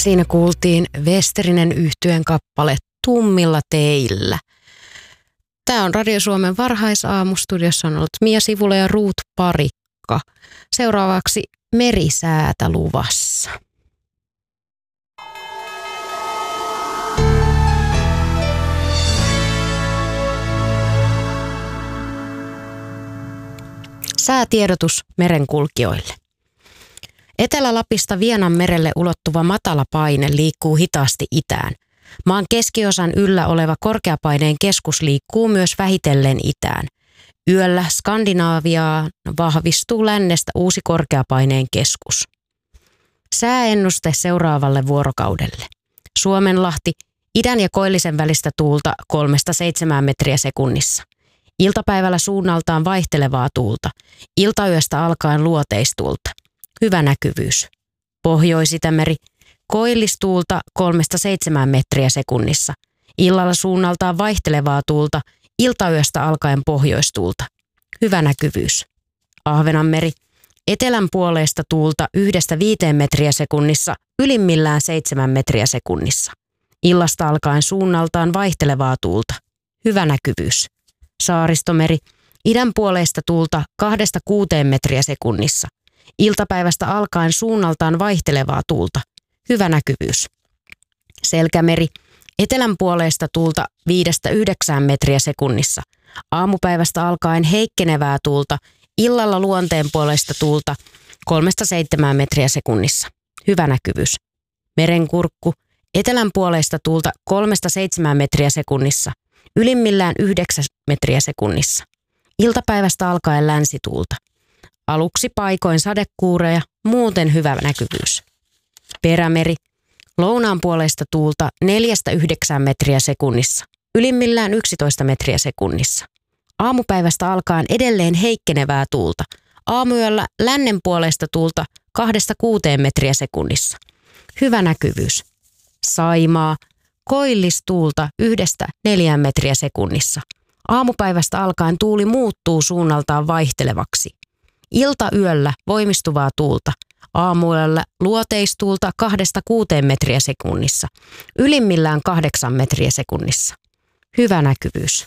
Siinä kuultiin Westerinen yhtyeen kappale Tummilla teillä. Tämä on Radio Suomen varhaisaamu. Studiossa on ollut Mia Sivula ja Ruut Parikka. Seuraavaksi merisäätä luvassa. Säätiedotus merenkulkijoille. Etelä-Lapista Vienanmerelle ulottuva matala paine liikkuu hitaasti itään. Maan keskiosan yllä oleva korkeapaineen keskus liikkuu myös vähitellen itään. Yöllä Skandinaaviaan vahvistuu lännestä uusi korkeapaineen keskus. Sääennuste seuraavalle vuorokaudelle. Suomenlahti, idän ja koillisen välistä tuulta 3-7 metriä sekunnissa. Iltapäivällä suunnaltaan vaihtelevaa tuulta. Iltayöstä alkaen luoteistuulta. Hyvä näkyvyys. Pohjois-Itämeri, koillistuulta 3-7 metriä sekunnissa. Illalla suunnaltaan vaihtelevaa tuulta. Iltayöstä alkaen pohjoistuulta. Hyvä näkyvyys. Ahvenanmeri, etelän puoleista tuulta 1-5 metriä sekunnissa, ylimmillään 7 metriä sekunnissa. Illasta alkaen suunnaltaan vaihtelevaa tuulta. Hyvä näkyvyys. Saaristomeri, idän puoleista tuulta 2-6 metriä sekunnissa. Iltapäivästä alkaen suunnaltaan vaihtelevaa tuulta. Hyvä näkyvyys. Selkämeri, etelän puoleista tuulta 5-9 metriä sekunnissa. Aamupäivästä alkaen heikkenevää tuulta. Illalla luonteen puoleista tuulta 3-7 metriä sekunnissa. Hyvä näkyvyys. Merenkurkku, etelän puoleista tuulta 3-7 metriä sekunnissa. Ylimmillään 9 metriä sekunnissa. Iltapäivästä alkaen länsituulta. Aluksi paikoin sadekuureja, muuten hyvä näkyvyys. Perämeri, lounaan puoleista tuulta 4-9 metriä sekunnissa. Ylimmillään 11 metriä sekunnissa. Aamupäivästä alkaen edelleen heikkenevää tuulta. Aamuyöllä lännen puoleista tuulta 2-6 metriä sekunnissa. Hyvä näkyvyys. Saimaa, koillistuulta 1-4 metriä sekunnissa. Aamupäivästä alkaen tuuli muuttuu suunnaltaan vaihtelevaksi. Iltayöllä voimistuvaa tuulta. Aamuyöllä luoteistuulta 2-6 metriä sekunnissa. Ylimmillään 8 metriä sekunnissa. Hyvä näkyvyys.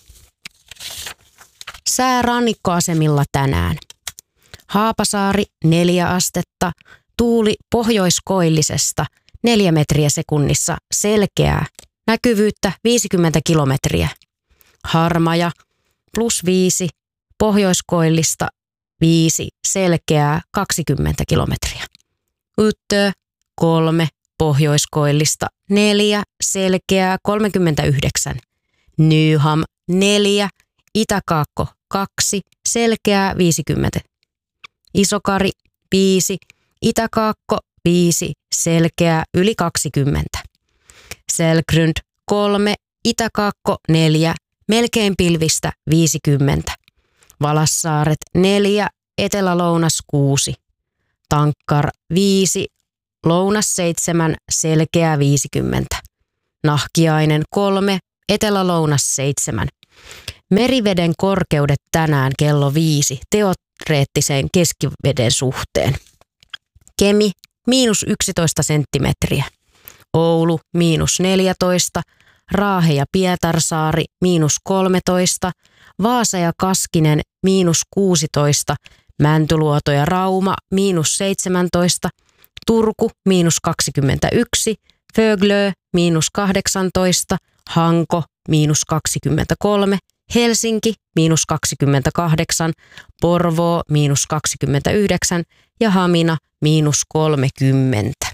Sää rannikkoasemilla tänään. Haapasaari 4 astetta. Tuuli pohjoiskoillisesta 4 metriä sekunnissa. Selkeää. Näkyvyyttä 50 kilometriä. Harmaja +5. Pohjoiskoillista 5. Selkeää 20 kilometriä. Yttö 3. Pohjoiskoillista 4. Selkeää 39. Nyham 4. Itäkaakko 2. Selkeää 50. Isokari 5. Itäkaakko 5. Selkeää yli 20. Selkrund 3. Itäkaakko 4. Melkein pilvistä 50. Valassaaret 4. Etelä-lounas 6. Tankkar 5. Lounas 7. Selkeää 50. Nahkiainen 3. Etelä-lounas 7. Meriveden korkeudet tänään kello 5 teoreettiseen keskiveden suhteen. Kemi -11 senttimetriä. Oulu -14. Raahe ja Pietarsaari -13. Vaasa ja Kaskinen -16. Mäntyluoto ja Rauma -17. Turku -21. Föglö -18. Hanko -23. Helsinki -28. Porvoo -29 ja Hamina -30.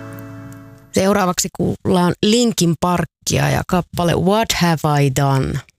Seuraavaksi kuullaan Linkin Parkia ja kappale What Have I Done?